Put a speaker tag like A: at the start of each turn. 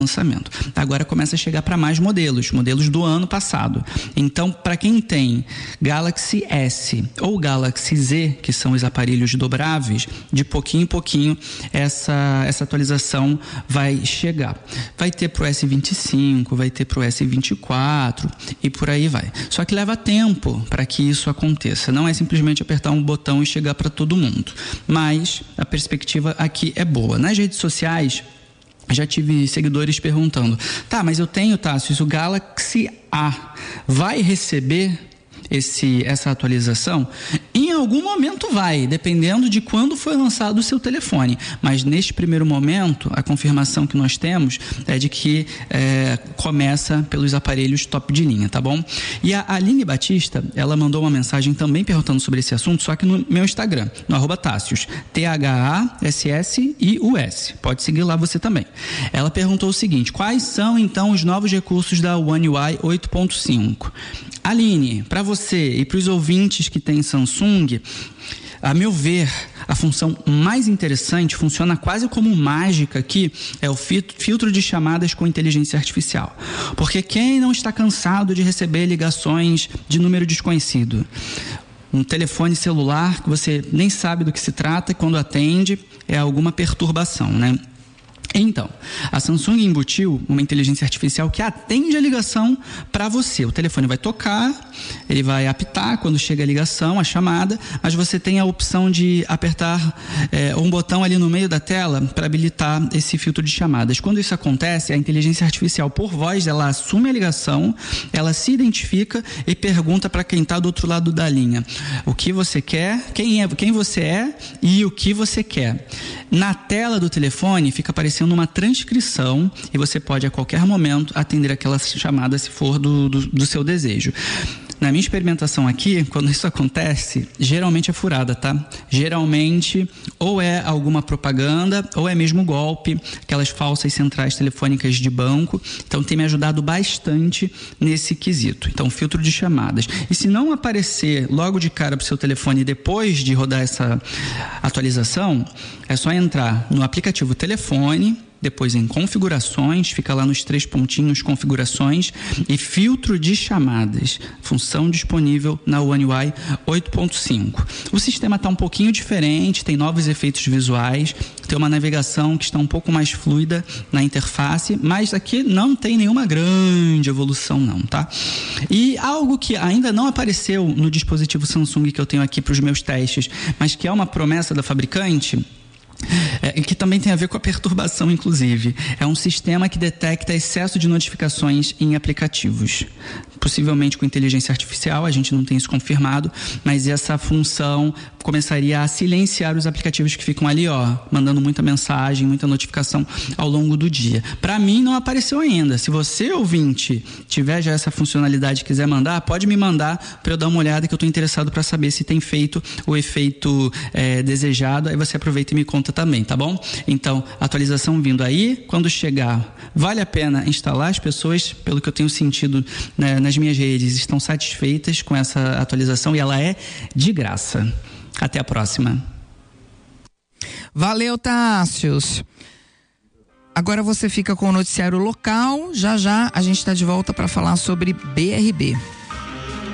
A: lançamento. Agora começa a chegar para mais modelos do ano passado. Então, para quem tem Galaxy S ou Galaxy Z, que são os aparelhos dobráveis, de pouquinho em pouquinho essa atualização vai chegar. Vai ter pro S25, vai ter pro S24 e por aí vai. Só que leva tempo para que isso aconteça. Não é simplesmente apertar um botão e chegar para todo mundo. Mas a perspectiva aqui é boa. Nas redes sociais, já tive seguidores perguntando: tá, mas eu tenho, Tássio, o Galaxy A vai receber essa atualização? Em algum momento vai, dependendo de quando foi lançado o seu telefone. Mas neste primeiro momento, a confirmação que nós temos é de que começa pelos aparelhos top de linha, tá bom? E a Aline Batista, ela mandou uma mensagem também perguntando sobre esse assunto, só que no meu Instagram, no @Tássius, THASSIUS. Pode seguir lá você também. Ela perguntou o seguinte: quais são então os novos recursos da One UI 8.5? Aline, para você e para os ouvintes que têm Samsung, a meu ver, a função mais interessante, funciona quase como mágica aqui, é o filtro de chamadas com inteligência artificial. Porque quem não está cansado de receber ligações de número desconhecido? Um telefone celular que você nem sabe do que se trata e quando atende é alguma perturbação, né? Então, a Samsung embutiu uma inteligência artificial que atende a ligação para você. O telefone vai tocar, ele vai apitar quando chega a ligação, a chamada, mas você tem a opção de apertar um botão ali no meio da tela para habilitar esse filtro de chamadas. Quando isso acontece, a inteligência artificial, por voz, ela assume a ligação, ela se identifica e pergunta para quem está do outro lado da linha o que você quer, quem você é e o que você quer. Na tela do telefone fica aparecendo uma transcrição e você pode a qualquer momento atender aquela chamada se for do seu desejo. Na minha experimentação aqui, quando isso acontece, geralmente é furada, tá? Geralmente ou é alguma propaganda ou é mesmo golpe, aquelas falsas centrais telefônicas de banco. Então tem me ajudado bastante nesse quesito. Então, filtro de chamadas. E se não aparecer logo de cara para o seu telefone depois de rodar essa atualização, é só entrar no aplicativo telefone, depois em configurações, fica lá nos 3 pontinhos configurações e filtro de chamadas, função disponível na One UI 8.5. O sistema está um pouquinho diferente, tem novos efeitos visuais, tem uma navegação que está um pouco mais fluida na interface, mas aqui não tem nenhuma grande evolução não, tá? E algo que ainda não apareceu no dispositivo Samsung que eu tenho aqui para os meus testes, mas que é uma promessa da fabricante, que também tem a ver com a perturbação, inclusive. É um sistema que detecta excesso de notificações em aplicativos. Possivelmente com inteligência artificial, a gente não tem isso confirmado, mas essa função começaria a silenciar os aplicativos que ficam ali, mandando muita mensagem, muita notificação ao longo do dia. Para mim não apareceu ainda. Se você, ouvinte, tiver já essa funcionalidade e quiser mandar, pode me mandar para eu dar uma olhada, que eu estou interessado para saber se tem feito o efeito desejado. Aí você aproveita e me conta também, tá bom? Então, atualização vindo aí. Quando chegar, vale a pena instalar. As pessoas, pelo que eu tenho sentido, né, nas minhas redes, estão satisfeitas com essa atualização e ela é de graça. Até a próxima.
B: Valeu, Tássius. Agora você fica com o noticiário local. Já já a gente está de volta para falar sobre BRB.